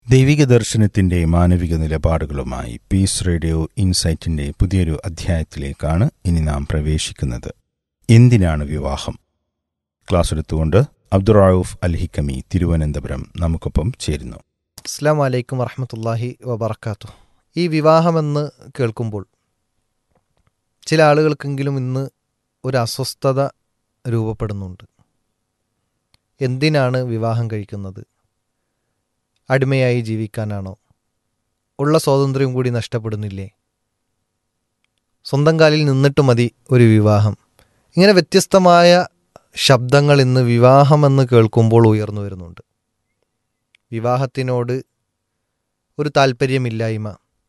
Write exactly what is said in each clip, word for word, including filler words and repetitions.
ദൈവിക ദർശനത്തിൻ്റെ മാനവിക നിലപാടുകളുമായി piece radio ഇൻസൈറ്റിൻ്റെ പുതിയൊരു അധ്യായത്തിലേക്കാണ് ഇനി നാം പ്രവേശിക്കുന്നത്. എന്തിനാണ് വിവാഹം? ക്ലാസ് എടുത്തുകൊണ്ട് അബ്ദുറൌഫ് അൽ ഹിക്കമി തിരുവനന്തപുരം നമുക്കൊപ്പം ചേരുന്നു. അസ്സലാമു അലൈക്കും വറഹ്മത്തുള്ളാഹി വബറകാതുഹു. ഈ വിവാഹമെന്ന് കേൾക്കുമ്പോൾ ചില ആളുകൾക്കെങ്കിലും ഇന്ന് ഒരു അസ്വസ്ഥത രൂപപ്പെടുന്നുണ്ട്. എന്തിനാണ് വിവാഹം കഴിക്കുന്നത്? അടിമയായി ജീവിക്കാനാണോ? ഉള്ള സ്വാതന്ത്ര്യം കൂടി നഷ്ടപ്പെടുന്നില്ലേ? സ്വന്തം കാലിൽ നിന്നിട്ട് മതി ഒരു വിവാഹം. ഇങ്ങനെ വ്യത്യസ്തമായ ശബ്ദങ്ങൾ ഇന്ന് വിവാഹമെന്ന് കേൾക്കുമ്പോൾ ഉയർന്നു വരുന്നുണ്ട്. വിവാഹത്തിനോട് ഒരു താല്പര്യമില്ലായ്മ,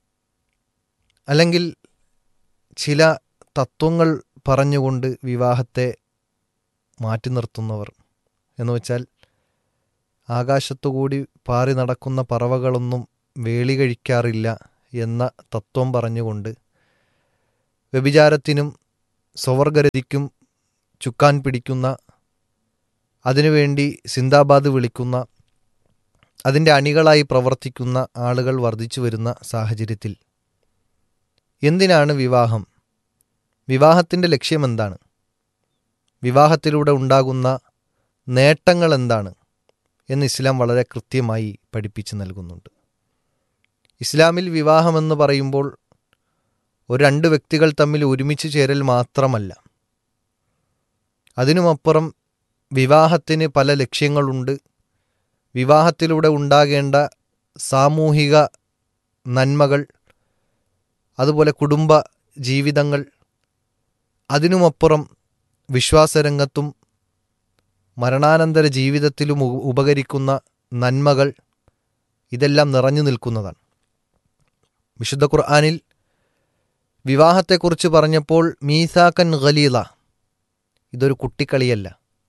അല്ലെങ്കിൽ ചില തത്വങ്ങൾ പറഞ്ഞുകൊണ്ട് വിവാഹത്തെ മാറ്റി നിർത്തുന്നവർ, എന്ന് വെച്ചാൽ ആകാശത്തുകൂടി പാറി നടക്കുന്ന പറവകളൊന്നും വേളി കഴിക്കാറില്ല എന്ന തത്വം പറഞ്ഞുകൊണ്ട് വ്യഭിചാരത്തിനും സ്വവർഗരതിക്കും ചുക്കാൻ പിടിക്കുന്ന, അതിനുവേണ്ടി സിന്ദാബാദ് വിളിക്കുന്ന, അതിൻ്റെ അണികളായി പ്രവർത്തിക്കുന്ന ആളുകൾ വർദ്ധിച്ചു വരുന്ന സാഹചര്യത്തിൽ എന്തിനാണ് വിവാഹം? വിവാഹത്തിൻ്റെ ലക്ഷ്യമെന്താണ്? വിവാഹത്തിലൂടെ ഉണ്ടാകുന്ന നേട്ടങ്ങൾ എന്താണ് എന്ന് ഇസ്ലാം വളരെ കൃത്യമായി പഠിപ്പിച്ച് നൽകുന്നുണ്ട്. ഇസ്ലാമിൽ വിവാഹമെന്ന് പറയുമ്പോൾ ഒരു രണ്ട് വ്യക്തികൾ തമ്മിൽ ഒരുമിച്ച് ചേരൽ മാത്രമല്ല. അതിനുമപ്പുറം വിവാഹത്തിന് പല ലക്ഷ്യങ്ങളുണ്ട്. വിവാഹത്തിലൂടെ ഉണ്ടാകേണ്ട സാമൂഹിക നന്മകൾ, അതുപോലെ കുടുംബ ജീവിതങ്ങൾ, അതിനുമപ്പുറം വിശ്വാസരംഗത്തും മരണാനന്തര ജീവിതത്തിലും ഉപകരിക്കുന്ന നന്മകൾ, ഇതെല്ലാം നിറഞ്ഞു നിൽക്കുന്നതാണ്. വിശുദ്ധ ഖുർആനിൽ വിവാഹത്തെക്കുറിച്ച് പറഞ്ഞപ്പോൾ മീസാക്കൻ ഖലീല, ഇതൊരു കുട്ടിക്കളിയല്ല,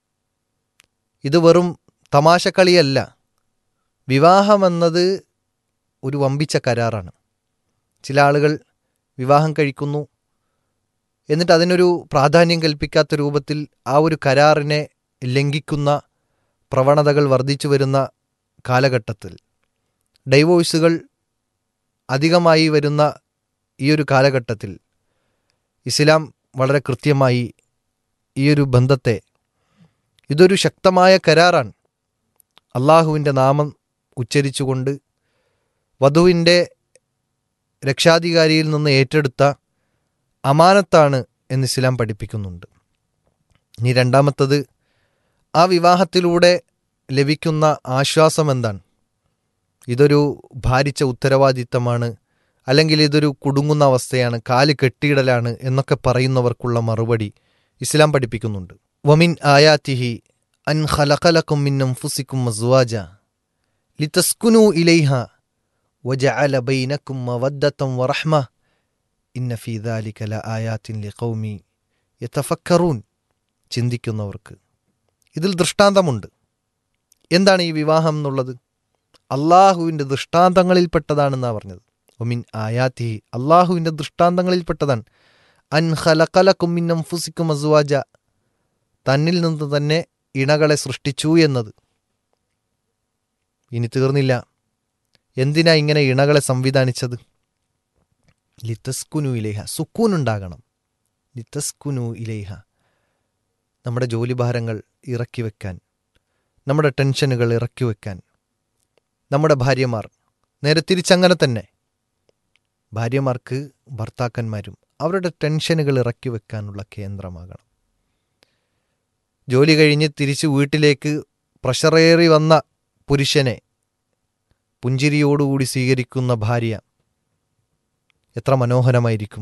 ഇത് വെറും തമാശക്കളിയല്ല. വിവാഹമെന്നത് ഒരു വമ്പിച്ച കരാറാണ്. ചില ആളുകൾ വിവാഹം കഴിക്കുന്നു, എന്നിട്ട് അതിനൊരു പ്രാധാന്യം കൽപ്പിക്കാത്ത രൂപത്തിൽ ആ ഒരു കരാറിനെ ലംഘിക്കുന്ന പ്രവണതകൾ വർദ്ധിച്ചു വരുന്ന കാലഘട്ടത്തിൽ, ഡൈവോഴ്സുകൾ അധികമായി വരുന്ന ഈ ഒരു കാലഘട്ടത്തിൽ ഇസ്ലാം വളരെ കൃത്യമായി ഈ ഒരു ബന്ധത്തെ, ഇതൊരു ശക്തമായ കരാറാണ്, അള്ളാഹുവിൻ്റെ നാമം ഉച്ചരിച്ചുകൊണ്ട് വധുവിൻ്റെ രക്ഷാധികാരിയിൽ നിന്ന് ഏറ്റെടുത്ത അമാനത്താണ് എന്ന് ഇസ്ലാം പഠിപ്പിക്കുന്നുണ്ട്. ഇനി രണ്ടാമത്തത്, ആ വിവാഹത്തിലൂടെ ലഭിക്കുന്ന ആശ്വാസം എന്താണ്? ഇതൊരു ഭാരിച്ച ഉത്തരവാദിത്തമാണ്, അല്ലെങ്കിൽ ഇതൊരു കുടുങ്ങുന്ന അവസ്ഥയാണ്, കാല് കെട്ടിയിടലാണ് എന്നൊക്കെ പറയുന്നവർക്കുള്ള മറുപടി ഇസ്ലാം പഠിപ്പിക്കുന്നുണ്ട്. വമിൻ ആയാതിഹി അൻ ഖലഖലകും മിൻ അൻഫുസികും അസ്വാജ ലിതസ്കുനു ഇലൈഹ വജഅല ബൈനകും മവദ്ദതൻ വറഹ്മ ഇന്ന ഫീ ദാലിക ലആയാതിൻ ലിഖൗമി യതഫക്കറൂൻ. ചിന്തിക്കുന്നവർക്ക് ഇതിൽ ദൃഷ്ടാന്തമുണ്ട്. എന്താണ് ഈ വിവാഹം എന്നുള്ളത്? അള്ളാഹുവിൻ്റെ ദൃഷ്ടാന്തങ്ങളിൽപ്പെട്ടതാണെന്നാണ് പറഞ്ഞത്. ഒമിൻ ആയാതിഹി, അള്ളാഹുവിൻ്റെ ദൃഷ്ടാന്തങ്ങളിൽപ്പെട്ടതാണ്. അൻ ഖലഖലകും മിൻ അൻഫുസികും അസ്വാജ, തന്നിൽ നിന്ന് തന്നെ ഇണകളെ സൃഷ്ടിച്ചു എന്നത്. ഇനി തീർന്നില്ല. എന്തിനാ ഇങ്ങനെ ഇണകളെ സംവിധാനിച്ചത്? ലിതസ്കുനു ഇലൈഹ, സുക്കൂൻ ഉണ്ടാകണം. ലിതസ്കുനു ഇലൈഹ, നമ്മുടെ ജോലിഭാരങ്ങൾ ഇറക്കി വെക്കാൻ, നമ്മുടെ ടെൻഷനുകൾ ഇറക്കി വെക്കാൻ. നമ്മുടെ ഭാര്യമാർ നേരെ തിരിച്ചങ്ങനെ തന്നെ, ഭാര്യമാർക്ക് ഭർത്താക്കന്മാരും അവരുടെ ടെൻഷനുകൾ ഇറക്കി വെക്കാനുള്ള കേന്ദ്രമാകണം. ജോലി കഴിഞ്ഞ് തിരിച്ച് വീട്ടിലേക്ക് പ്രഷറേറി വന്ന പുരുഷനെ പുഞ്ചിരിയോടുകൂടി സ്വീകരിക്കുന്ന ഭാര്യ എത്ര മനോഹരമായിരിക്കും.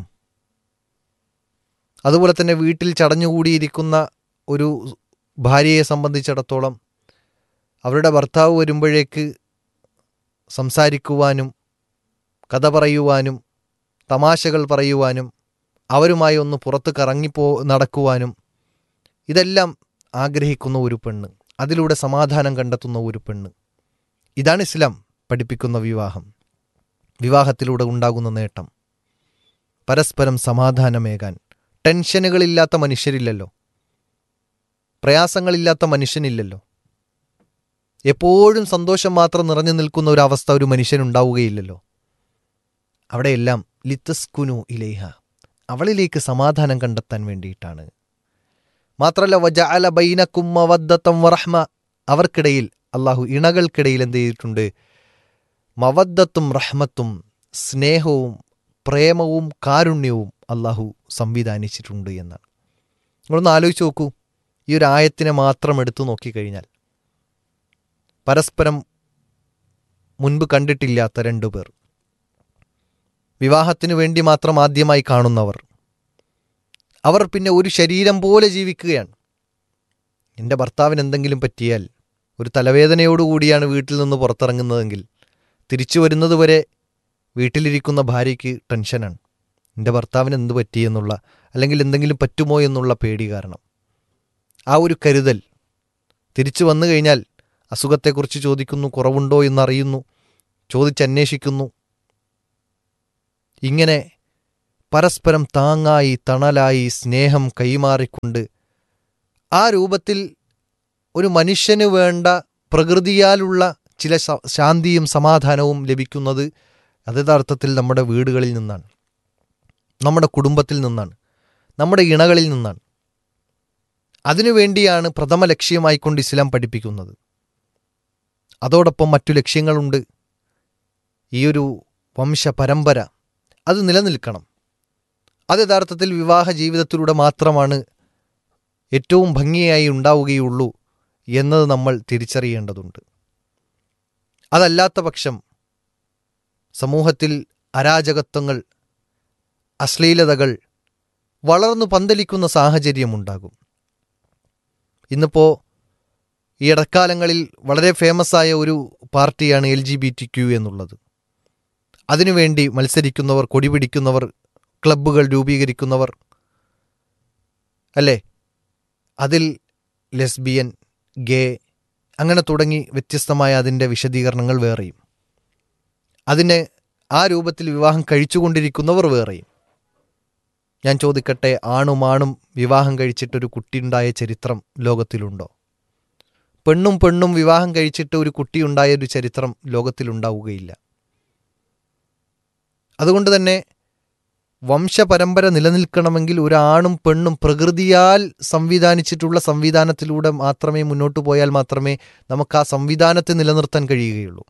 അതുപോലെ തന്നെ വീട്ടിൽ ചടഞ്ഞുകൂടിയിരിക്കുന്ന ഒരു ഭാര്യയെ സംബന്ധിച്ചിടത്തോളം അവരുടെ ഭർത്താവ് വരുമ്പോഴേക്ക് സംസാരിക്കുവാനും കഥ പറയുവാനും തമാശകൾ പറയുവാനും അവരുമായി ഒന്ന് പുറത്ത് കറങ്ങിപ്പോ നടക്കുവാനും ഇതെല്ലാം ആഗ്രഹിക്കുന്ന ഒരു പെണ്ണ്, അതിലൂടെ സമാധാനം കണ്ടെത്തുന്ന ഒരു പെണ്ണ്. ഇതാണ് ഇസ്ലാം പഠിപ്പിക്കുന്ന വിവാഹം. വിവാഹത്തിലൂടെ ഉണ്ടാകുന്ന നേട്ടം, പരസ്പരം സമാധാനമേകാൻ. ടെൻഷനുകളില്ലാത്ത മനുഷ്യരില്ലല്ലോ, പ്രയാസങ്ങളില്ലാത്ത മനുഷ്യനില്ലല്ലോ. എപ്പോഴും സന്തോഷം മാത്രം നിറഞ്ഞു നിൽക്കുന്ന ഒരു അവസ്ഥ ഒരു മനുഷ്യനുണ്ടാവുകയില്ലല്ലോ. അവിടെയെല്ലാം ലിത്തസ്കുനു ഇലൈഹ, അവളിലേക്ക് സമാധാനം കണ്ടെത്താൻ വേണ്ടിയിട്ടാണ്. മാത്രമല്ല വജഅല ബൈനകും മവദ്ദതൻ വറഹ്മ, അവർക്കിടയിൽ അള്ളാഹു ഇണകൾക്കിടയിൽ എന്ത് ചെയ്തിട്ടുണ്ട്? മവദ്ദത്തും റഹ്മത്തും സ്നേഹവും പ്രേമവും കാരുണ്യവും അള്ളാഹു സംവിധാനിച്ചിട്ടുണ്ട് എന്നാണ്. നിങ്ങളൊന്ന് ആലോചിച്ച് നോക്കൂ, ഈ ഒരു ആയത്തിനെ മാത്രം എടുത്തു നോക്കിക്കഴിഞ്ഞാൽ പരസ്പരം മുൻപ് കണ്ടിട്ടില്ലാത്ത രണ്ടു പേർ, വിവാഹത്തിനു വേണ്ടി മാത്രം ആദ്യമായി കാണുന്നവർ, അവർ പിന്നെ ഒരു ശരീരം പോലെ ജീവിക്കുകയാണ്. എൻ്റെ ഭർത്താവിന് എന്തെങ്കിലും പറ്റിയാൽ ഒരു തലവേദനയോടുകൂടിയാണ് വീട്ടിൽ നിന്ന് പുറത്തിറങ്ങുന്നതെങ്കിൽ തിരിച്ചു വരുന്നതുവരെ വീട്ടിലിരിക്കുന്ന ഭാര്യയ്ക്ക് ടെൻഷനാണ്. എൻ്റെ ഭർത്താവിന് എന്ത് പറ്റിയെന്നുള്ള, അല്ലെങ്കിൽ എന്തെങ്കിലും പറ്റുമോ എന്നുള്ള പേടി കാരണം. ആ ഒരു കരുതൽ. തിരിച്ചു വന്നു കഴിഞ്ഞാൽ അസുഖത്തെക്കുറിച്ച് ചോദിക്കുന്നു, കുറവുണ്ടോ എന്നറിയുന്നു, ചോദിച്ചന്വേഷിക്കുന്നു. ഇങ്ങനെ പരസ്പരം താങ്ങായി തണലായി സ്നേഹം കൈമാറിക്കൊണ്ട് ആ രൂപത്തിൽ ഒരു മനുഷ്യന് വേണ്ട പ്രകൃതിയാലുള്ള ചില ശാന്തിയും സമാധാനവും ലഭിക്കുന്നത് അത് യഥാർത്ഥത്തിൽ നമ്മുടെ വീടുകളിൽ നിന്നാണ്, നമ്മുടെ കുടുംബത്തിൽ നിന്നാണ്, നമ്മുടെ ഇണകളിൽ നിന്നാണ്. അതിനുവേണ്ടിയാണ് പ്രഥമ ലക്ഷ്യമായിക്കൊണ്ട് ഇസ്ലാം പഠിപ്പിക്കുന്നത്. അതോടൊപ്പം മറ്റു ലക്ഷ്യങ്ങളുണ്ട്. ഈ ഒരു വംശ പരമ്പര അത് നിലനിൽക്കണം. അത് യഥാർത്ഥത്തിൽ വിവാഹ ജീവിതത്തിലൂടെ മാത്രമാണ് ഏറ്റവും ഭംഗിയായി ഉണ്ടാവുകയുള്ളൂ എന്നത് നമ്മൾ തിരിച്ചറിയേണ്ടതുണ്ട്. അതല്ലാത്ത പക്ഷം സമൂഹത്തിൽ അരാജകത്വങ്ങൾ, അശ്ലീലതകൾ വളർന്നു പന്തലിക്കുന്ന സാഹചര്യമുണ്ടാകും. ഇന്നിപ്പോൾ ഈ ഇടക്കാലങ്ങളിൽ വളരെ ഫേമസായ ഒരു പാർട്ടിയാണ് L G B T Q എന്നുള്ളത്. അതിനുവേണ്ടി മത്സരിക്കുന്നവർ, കൊടിപിടിക്കുന്നവർ, ക്ലബ്ബുകൾ രൂപീകരിക്കുന്നവർ അല്ലേ, അതിൽ ലെസ്ബിയൻ, ഗേ അങ്ങനെ തുടങ്ങി വ്യത്യസ്തമായ അതിൻ്റെ വിശദീകരണങ്ങൾ വേറെയും, അതിനെ ആ രൂപത്തിൽ വിവാഹം കഴിച്ചുകൊണ്ടിരിക്കുന്നവർ വേറെയും. ഞാൻ ചോദിക്കട്ടെ, ആണുമാണും വിവാഹം കഴിച്ചിട്ടൊരു കുട്ടിയുണ്ടായ ചരിത്രം ലോകത്തിലുണ്ടോ? പെണ്ണും പെണ്ണും വിവാഹം കഴിച്ചിട്ട് ഒരു കുട്ടിയുണ്ടായൊരു ചരിത്രം ലോകത്തിലുണ്ടാവുകയില്ല. അതുകൊണ്ട് തന്നെ വംശപരമ്പര നിലനിൽക്കണമെങ്കിൽ ഒരാണും പെണ്ണും പ്രകൃതിയാൽ സംവിധാനിച്ചിട്ടുള്ള സംവിധാനത്തിലൂടെ മാത്രമേ മുന്നോട്ട് പോയാൽ മാത്രമേ നമുക്ക് ആ സംവിധാനത്തെ നിലനിർത്താൻ കഴിയുകയുള്ളൂ.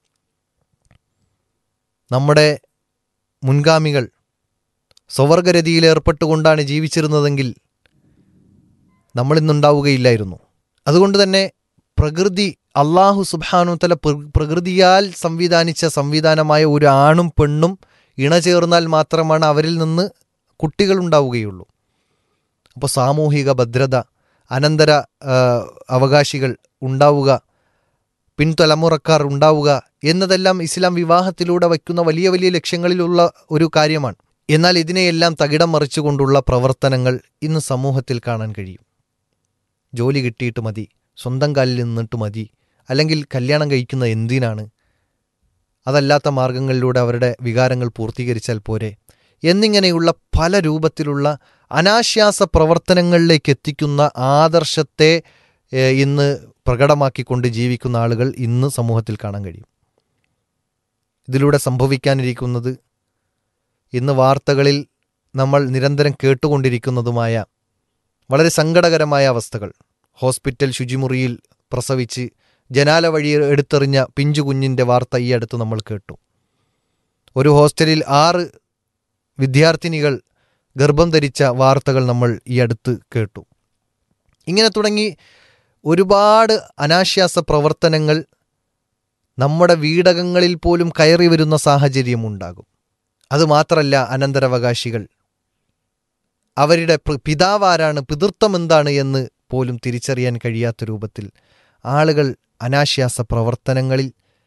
നമ്മുടെ മുൻഗാമികൾ സ്വവർഗരതിയിൽ ഏർപ്പെട്ടുകൊണ്ടാണ് ജീവിച്ചിരുന്നതെങ്കിൽ നമ്മളിന്നുണ്ടാവുകയില്ലായിരുന്നു. അതുകൊണ്ട് തന്നെ പ്രകൃതി, അള്ളാഹു സുബ്ഹാനഹു തആല പ്രകൃതിയാൽ സംവിധാനിച്ച സംവിധാനമായ ഒരു ആണും പെണ്ണും ഇണചേർന്നാൽ മാത്രമാണ് അവരിൽ നിന്ന് കുട്ടികളുണ്ടാവുകയുള്ളൂ. അപ്പോൾ സാമൂഹിക ഭദ്രത, അനന്തര അവകാശികൾ ഉണ്ടാവുക, പിൻതലമുറക്കാർ ഉണ്ടാവുക എന്നതെല്ലാം ഇസ്ലാം വിവാഹത്തിലൂടെ വയ്ക്കുന്ന വലിയ വലിയ ലക്ഷ്യങ്ങളിലുള്ള ഒരു കാര്യമാണ്. എന്നാൽ ഇതിനെയെല്ലാം തകിടം മറിച്ചുകൊണ്ടുള്ള പ്രവർത്തനങ്ങൾ ഇന്ന് സമൂഹത്തിൽ കാണാൻ കഴിയും. ജോലി കിട്ടിയിട്ട് മതി, സ്വന്തം കാലിൽ നിന്നിട്ട് മതി, അല്ലെങ്കിൽ കല്യാണം കഴിക്കുന്ന എന്തിനാണ്, അതല്ലാത്ത മാർഗങ്ങളിലൂടെ അവരുടെ വികാരങ്ങൾ പൂർത്തീകരിച്ചാൽ പോരെ എന്നിങ്ങനെയുള്ള പല രൂപത്തിലുള്ള അനാശ്വാസ പ്രവർത്തനങ്ങളിലേക്ക് എത്തിക്കുന്ന ആദർശത്തെ ഇന്ന് പ്രകടമാക്കിക്കൊണ്ട് ജീവിക്കുന്ന ആളുകൾ ഇന്ന് സമൂഹത്തിൽ കാണാൻ കഴിയും. ഇതിലൂടെ സംഭവിക്കാനിരിക്കുന്നത് ഇന്ന് വാർത്തകളിൽ നമ്മൾ നിരന്തരം കേട്ടുകൊണ്ടിരിക്കുന്നതുമായ വളരെ സങ്കടകരമായ അവസ്ഥകൾ. ഹോസ്പിറ്റൽ ശുചിമുറിയിൽ പ്രസവിച്ച് ജനാല വഴി എടുത്തെറിഞ്ഞ പിഞ്ചു കുഞ്ഞിൻ്റെ വാർത്ത ഈ അടുത്ത് നമ്മൾ കേട്ടു. ഒരു ഹോസ്റ്റലിൽ ആറ് വിദ്യാർത്ഥിനികൾ ഗർഭം ധരിച്ച വാർത്തകൾ നമ്മൾ ഈ അടുത്ത് കേട്ടു. ഇങ്ങനെ തുടങ്ങി ഒരുപാട് അനാശ്വാസ പ്രവർത്തനങ്ങൾ നമ്മുടെ വീടകങ്ങളിൽ പോലും കയറി വരുന്ന സാഹചര്യമുണ്ടാകും. അതുമാത്രമല്ല, അനന്തരാവകാശികൾ, അവരുടെ പിതാവാരാണ്, പിതൃത്വം എന്താണ് എന്ന് പോലും തിരിച്ചറിയാൻ കഴിയാത്ത രൂപത്തിൽ ആളുകൾ അനാശ്വാസ പ്രവർത്തനങ്ങളിൽ,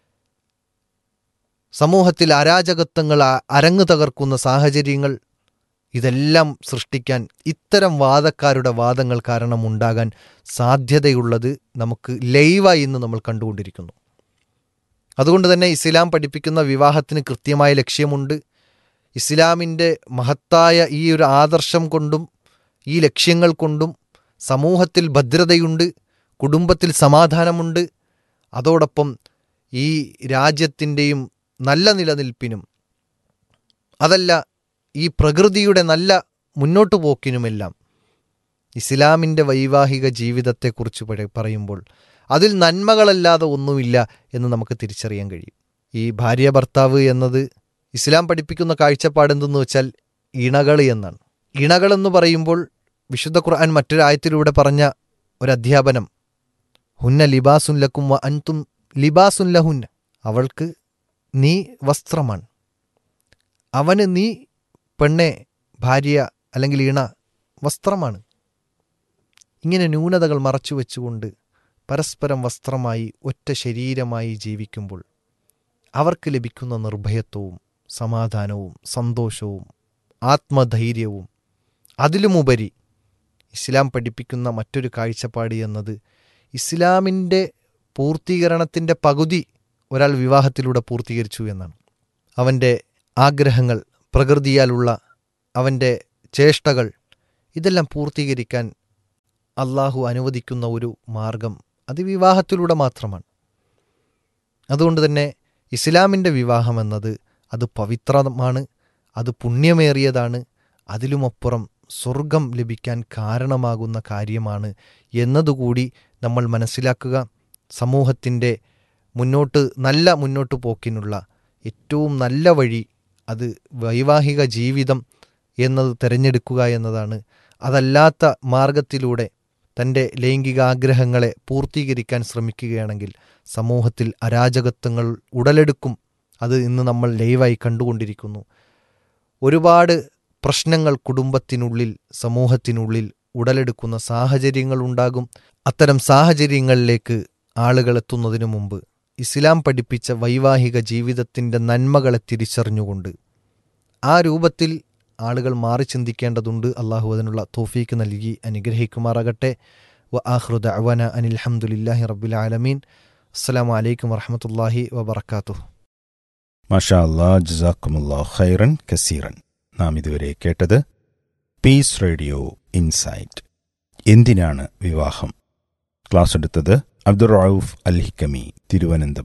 സമൂഹത്തിൽ അരാജകത്വങ്ങൾ അരങ്ങു തകർക്കുന്ന സാഹചര്യങ്ങൾ, ഇതെല്ലാം സൃഷ്ടിക്കാൻ ഇത്തരം വാദക്കാരുടെ വാദങ്ങൾ കാരണം ഉണ്ടാകാൻ സാധ്യതയുള്ളത് നമുക്ക് ലൈവായി ഇന്ന് നമ്മൾ കണ്ടുകൊണ്ടിരിക്കുന്നു. അതുകൊണ്ട് തന്നെ ഇസ്ലാം പഠിപ്പിക്കുന്ന വിവാഹത്തിന് കൃത്യമായ ലക്ഷ്യമുണ്ട്. ഇസ്ലാമിൻ്റെ മഹത്തായ ഈ ഒരു ആദർശം കൊണ്ടും ഈ ലക്ഷ്യങ്ങൾ കൊണ്ടും സമൂഹത്തിൽ ഭദ്രതയുണ്ട്, കുടുംബത്തിൽ സമാധാനമുണ്ട്, അതോടൊപ്പം ഈ രാജ്യത്തിൻ്റെയും നല്ല നിലനിൽപ്പിനും അതല്ല ഈ പ്രകൃതിയുടെ നല്ല മുന്നോട്ടു പോക്കിനുമെല്ലാം ഇസ്ലാമിൻ്റെ വൈവാഹിക ജീവിതത്തെക്കുറിച്ച് പറയുമ്പോൾ അതിൽ നന്മകളല്ലാതെ ഒന്നുമില്ല എന്ന് നമുക്ക് തിരിച്ചറിയാൻ കഴിയും. ഈ ഭാര്യ ഭർത്താവ് എന്നത് ഇസ്ലാം പഠിപ്പിക്കുന്ന കാഴ്ചപ്പാട് എന്തെന്ന് വെച്ചാൽ ഇണകൾ എന്നാണ്. ഇണകളെന്ന് പറയുമ്പോൾ വിശുദ്ധ ഖുർആൻ മറ്റൊരായത്തിലൂടെ പറഞ്ഞ ഒരധ്യാപനം, ഹുന്ന ലിബാസുൻ ലക്കും വ അൻതും ലിബാസുൻ ലഹുന്ന, അവൾക്ക് നീ വസ്ത്രമാണ്, അവന് നീ പെണ്ണെ ഭാര്യ അല്ലെങ്കിൽ ഇണ വസ്ത്രമാണ്. ഇങ്ങനെ ന്യൂനതകൾ മറച്ചു വെച്ചുകൊണ്ട് പരസ്പരം വസ്ത്രമായി ഒറ്റ ശരീരമായി ജീവിക്കുമ്പോൾ അവർക്ക് ലഭിക്കുന്ന നിർഭയത്വവും സമാധാനവും സന്തോഷവും ആത്മധൈര്യവും അതിലുമുപരി ഇസ്ലാം പഠിപ്പിക്കുന്ന മറ്റൊരു കാഴ്ചപ്പാട് എന്നത് ഇസ്ലാമിൻ്റെ പൂർത്തീകരണത്തിൻ്റെ പകുതി ഒരാൾ വിവാഹത്തിലൂടെ പൂർത്തീകരിച്ചു എന്നാണ്. അവൻ്റെ ആഗ്രഹങ്ങൾ, പ്രകൃതിയാലുള്ള അവൻ്റെ ചേഷ്ടകൾ, ഇതെല്ലാം പൂർത്തീകരിക്കാൻ അള്ളാഹു അനുവദിക്കുന്ന ഒരു മാർഗം അത് വിവാഹത്തിലൂടെ മാത്രമാണ്. അതുകൊണ്ട് തന്നെ ഇസ്ലാമിൻ്റെ വിവാഹം എന്നത് അത് പവിത്രമാണ്, അത് പുണ്യമേറിയതാണ്, അതിലുമപ്പുറം സ്വർഗം ലഭിക്കാൻ കാരണമാകുന്ന കാര്യമാണ് എന്നതുകൂടി നമ്മൾ മനസ്സിലാക്കുക. സമൂഹത്തിൻ്റെ മുന്നോട്ട് നല്ല മുന്നോട്ട് പോക്കിനുള്ള ഏറ്റവും നല്ല വഴി അത് വൈവാഹിക ജീവിതം എന്നത് തിരഞ്ഞെടുക്കുക എന്നതാണ്. അതല്ലാത്ത മാർഗത്തിലൂടെ തൻ്റെ ലൈംഗിക ആഗ്രഹങ്ങളെ പൂർത്തീകരിക്കാൻ ശ്രമിക്കുകയാണെങ്കിൽ സമൂഹത്തിൽ അരാജകത്വങ്ങൾ ഉടലെടുക്കും. അത് ഇന്ന് നമ്മൾ ലൈവായി കണ്ടുകൊണ്ടിരിക്കുന്നു. ഒരുപാട് പ്രശ്നങ്ങൾ കുടുംബത്തിനുള്ളിൽ സമൂഹത്തിനുള്ളിൽ ഉടലെടുക്കുന്ന സാഹചര്യങ്ങളുണ്ടാകും. അത്തരം സാഹചര്യങ്ങളിലേക്ക് ആളുകൾ എത്തുന്നതിനു മുമ്പ് ഇസ്ലാം പഠിപ്പിച്ച വൈവാഹിക ജീവിതത്തിൻ്റെ നന്മകളെ തിരിച്ചറിഞ്ഞുകൊണ്ട് ആ രൂപത്തിൽ ആളുകൾ മാറി ചിന്തിക്കേണ്ടതുണ്ട്. അള്ളാഹു അതിനുള്ള തൗഫീക്ക് നൽകി അനുഗ്രഹിക്കുമാറാകട്ടെ. വ ആഖിറു ദഅ്വാന അനിൽ ഹംദുലില്ലാഹി റബ്ബിൽ ആലമീൻ. അസ്സലാമു അലൈക്കും വറഹ്മത്തുള്ളാഹി വബറകാതുഹു. മാഷാ അല്ലാഹ്, ജസാക്കുമുല്ലാഹു ഖൈറൻ കസീറൻ. നാം ഇതുവരെ കേട്ടത് പീസ് റേഡിയോ ഇൻസൈറ്റ്, എന്തിനാണ് വിവാഹം? ക്ലാസ് എടുത്തത് അബ്ദുർ റഊഫ് അൽ ഹിക്കമി, തിരുവനന്തപുരം.